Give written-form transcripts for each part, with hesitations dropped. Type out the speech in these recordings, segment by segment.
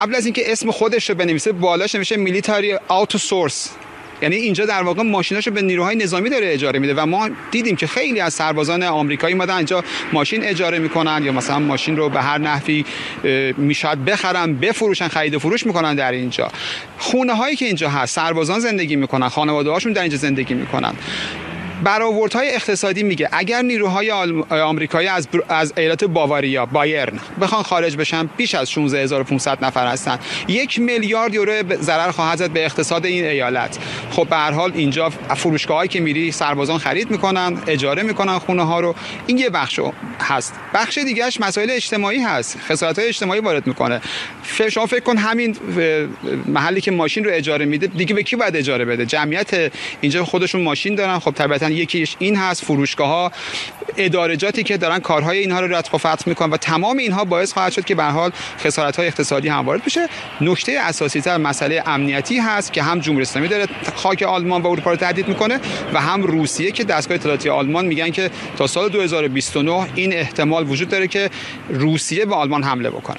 قبل از اینکه اسم خودش رو بنویسه بالاش نمیشه میلیتاری آوتو سورس، یعنی اینجا در واقع ماشیناشو به نیروهای نظامی داره اجاره میده و ما دیدیم که خیلی از سربازان آمریکایی اومدن اینجا ماشین اجاره میکنن یا مثلا ماشین رو به هر نحوی میشاد بخرن بفروشن، خرید و فروش میکنن در اینجا. خونه هایی که اینجا هست سربازان زندگی میکنن، خانواده هاشون در اینجا زندگی میکنن. برآوردهای اقتصادی میگه اگر نیروهای آمریکایی از ایالت باواریا بایرن بخوان خارج بشن بیش از 16500 نفر هستن، 1 میلیارد یورو ضرر خواهد زد به اقتصاد این ایالت. خب به هر حال اینجا فروشگاهایی که میری سربازان خرید میکنن، اجاره میکنن خونه ها رو. این یه بخش هست. بخش دیگهش مسائل اجتماعی هست، خسارت‌های اجتماعی وارد میکنه. شما فکر کن همین محلی که ماشین رو اجاره میده دیگه به کی باید اجاره بده؟ جمعیت اینجا خودشون ماشین دارن، خب طبعا یکیش این هست، فروشگاه‌ها، ادارجاتی که دارن کارهای اینها رو رتق و فتق میکنن و تمام اینها باعث خواهد شد که به هر حال خسارت‌های اقتصادی هم وارد بشه. نکته اساسی‌تر مسئله امنیتی هست که هم جمهوری اسلامی داره خاک آلمان و اروپا رو تهدید میکنه و هم روسیه که دستگاه اطلاعاتی آلمان میگن که تا سال 2029 این احتمال وجود داره که روسیه به آلمان حمله بکنه.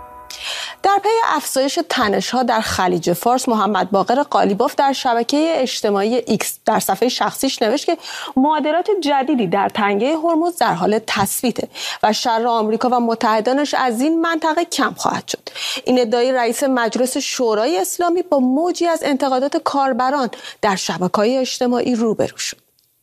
در پی افزایش تنش‌ها در خلیج فارس، محمد باقر قالیباف در شبکه اجتماعی ایکس در صفحه شخصیش نوشت که معادلات جدیدی در تنگه هرمز در حال تثبیته و شر آمریکا و متحدانش از این منطقه کم خواهد شد. این ادعای رئیس مجلس شورای اسلامی با موجی از انتقادات کاربران در شبکه‌های اجتماعی روبرو شد.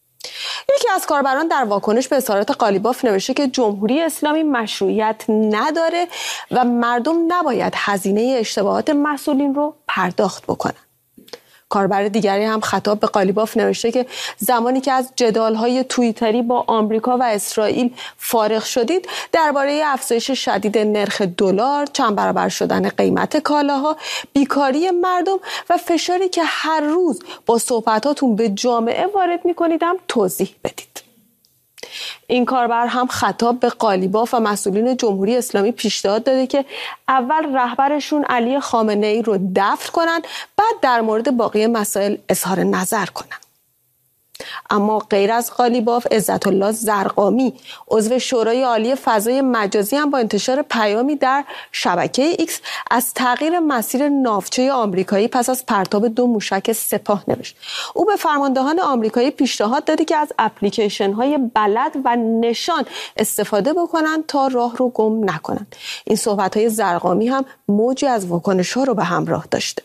یکی از کاربران در واکنش به اظهارات قالیباف نوشته که جمهوری اسلامی مشروعیت نداره و مردم نباید هزینه اشتباهات مسئولین رو پرداخت بکنن. کاربر دیگری هم خطاب به قالیباف نوشته که زمانی که از جدال‌های توییتری با آمریکا و اسرائیل فارغ شدید درباره افزایش شدید نرخ دلار، چند برابر شدن قیمت کالاها، بیکاری مردم و فشاری که هر روز با صحبتاتون به جامعه وارد می‌کنیدم توضیح بدید. این کاربر هم خطاب به قالیباف و مسئولین جمهوری اسلامی پیشنهاد داده که اول رهبرشون علی خامنه‌ای رو دفن کنن، بعد در مورد باقی مسائل اظهار نظر کنن. اما غیر از قالیباف، عزت الله زرقامی عضو شورای عالی فضای مجازی هم با انتشار پیامی در شبکه ایکس از تغییر مسیر ناوچه آمریکایی پس از پرتاب 2 موشک سپاه نوشت. او به فرماندهان آمریکایی پیشنهاد داده که از اپلیکیشن‌های بلد و نشان استفاده بکنن تا راه رو گم نکنن. این صحبت‌های زرقامی هم موجی از واکنش‌ها رو به همراه داشته.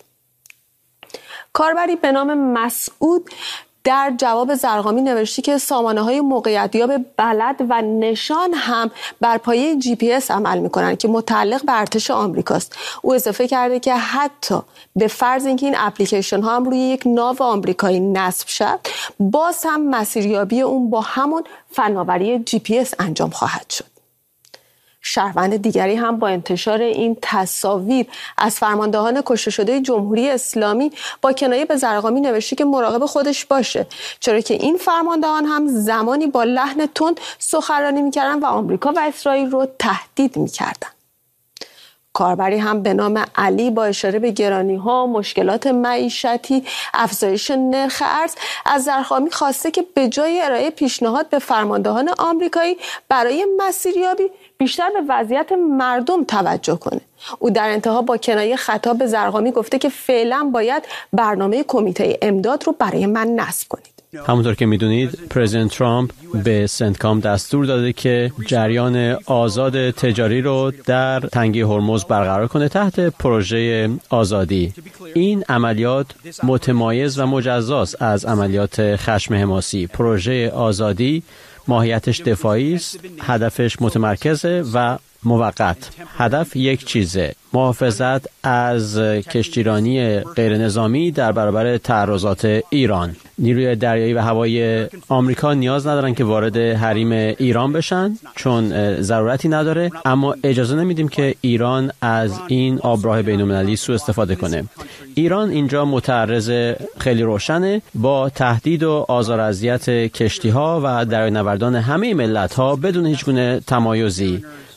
کاربری به نام مسعود در جواب زرقامی نوشته که سامانه‌های موقعیت‌یاب بلد و نشان هم بر پایه GPS عمل می‌کنند که متعلق به ارتش آمریکاست. او اضافه کرده که حتی به فرض اینکه این اپلیکیشن‌ها هم روی یک ناو آمریکایی نصب شد، باز هم مسیریابی اون با همون فناوری GPS انجام خواهد شد. شهروند دیگری هم با انتشار این تصاویر از فرماندهان کشته شده جمهوری اسلامی با کنایه به زرقامی نوشته که مراقب خودش باشه، چرا که این فرماندهان هم زمانی با لحن تند سخنرانی می‌کردن و آمریکا و اسرائیل رو تهدید می‌کردن. کاربری هم به نام علی با اشاره به گرانی‌ها، مشکلات معیشتی، افزایش نرخ ارز از زرقامی خواسته که به جای ارائه پیشنهاد به فرماندهان آمریکایی برای مسیریابی بیشتر به وضعیت مردم توجه کنه. او در انتها با کنایه خطاب به زرقامی گفته که فعلا باید برنامه کمیته امداد رو برای من نصب کنید. همونطور که میدونید پرزیدنت ترامپ به سنتکام دستور داده که جریان آزاد تجاری رو در تنگه هرمز برقرار کنه تحت پروژه آزادی. این عملیات متمایز و مجزاست از عملیات خشم حماسی. پروژه آزادی ماهیتش دفاعی است، هدفش متمرکزه و موقت. هدف یک چیزه: محافظت از کشتیرانی غیر نظامی در برابر تعرضات ایران. نیروی دریایی و هوایی آمریکا نیاز ندارن که وارد حریم ایران بشن چون ضرورتی نداره، اما اجازه نمیدیم که ایران از این آبراه بین‌المللی سوء استفاده کنه. ایران اینجا متعرض خیلی روشنه با تهدید و آزار و اذیت کشتی‌ها و دریانوردان همه ملت‌ها بدون هیچ گونه تمایزی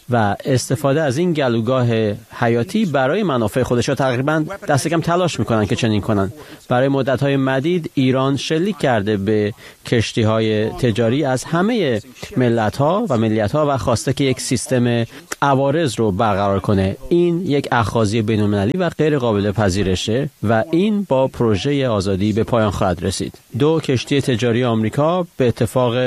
و استفاده از این گلوگاه حیاتی برای منافع خودش تقریبا دست کم تلاش میکنن که چنین کنن. برای مدت‌های مدید ایران شلیک کرده به کشتی‌های تجاری از همه ملت‌ها و ملیت‌ها و خواسته که یک سیستم عوارض رو برقرار کنه. این یک اخاذی بین‌المللی و غیر قابل پذیرشه و این با پروژه آزادی به پایان خواهد رسید. 2 کشتی تجاری آمریکا به اتفاق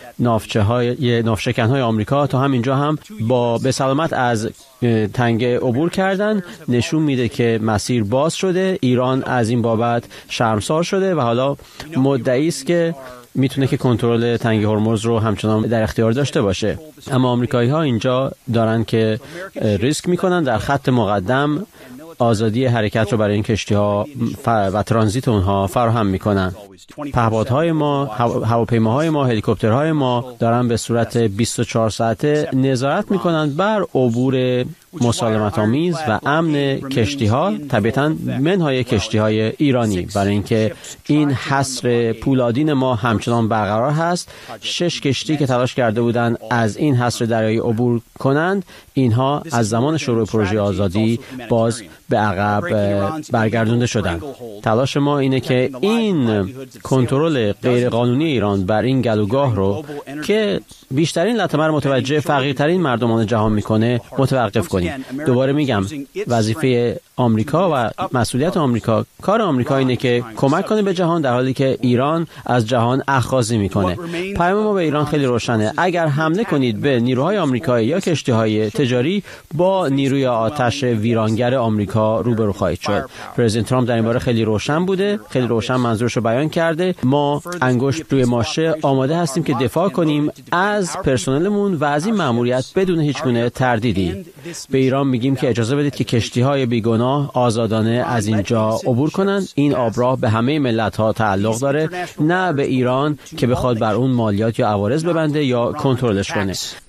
ناوشکن‌های آمریکا تا همینجا هم به سلامت از تنگه عبور کردن، نشون میده که مسیر باز شده. ایران از این بابت شرمسار شده و حالا مدعی است که میتونه که کنترل تنگه هرمز رو همچنان در اختیار داشته باشه. اما آمریکایی‌ها اینجا دارن که ریسک میکنن، در خط مقدم آزادی حرکت رو برای این کشتی‌ها و ترانزیت اونها فراهم میکنن. پهپادهای ما، هواپیماهای ما، هلیکوپترهای ما دارن به صورت 24 ساعته نظارت میکنن بر عبور مسالمت آمیز و امن کشتی‌ها، طبیعتاً منهای کشتی‌های ایرانی، برای اینکه این حصر پولادین ما همچنان برقرار هست. 6 کشتی که تلاش کرده بودند از این حصر دریایی عبور کنند، اینها از زمان شروع پروژه آزادی باز به عقب برگردونده شدند. تلاش ما اینه که این کنترل غیرقانونی ایران بر این گلوگاه رو که بیشترین لطمه رو متوجه فقیرترین مردمان جهان میکنه متوقف کنیم. دوباره میگم وظیفه آمریکا و مسئولیت آمریکا، کار آمریکا اینه که کمک کنه به جهان، در حالی که ایران از جهان اخاذی میکنه. پیام ما به ایران خیلی روشنه: اگر حمله کنید به نیروهای آمریکایی یا کشتی‌های تجاری، با نیروی آتش ویرانگر آمریکا روبرو خواهید شد. پرزیدنت ترامپ در این باره خیلی روشن بوده، خیلی روشن منظورش رو بیان کرده. ما انگشت روی ماشه آماده هستیم که دفاع کنیم از پرسنلمون و از این مأموریت بدون هیچ گونه تردیدی. به ایران میگیم که اجازه بدید که کشتی‌های بیگناه آزادانه از اینجا عبور کنند. این آبراه به همه ملت‌ها تعلق داره، نه به ایران که بخواد بر اون مالیات یا عوارض ببنده یا کنترلش کنه.